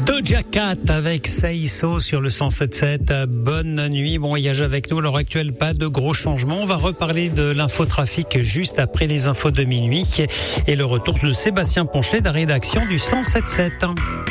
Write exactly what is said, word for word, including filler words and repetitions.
Doja Cat avec Saïso sur le cent sept sept. Bonne nuit, bon voyage avec nous. À l'heure actuelle, pas de gros changements. On va reparler de l'infotrafic juste après les infos de minuit et le retour de Sébastien Ponchet de la rédaction du cent sept sept.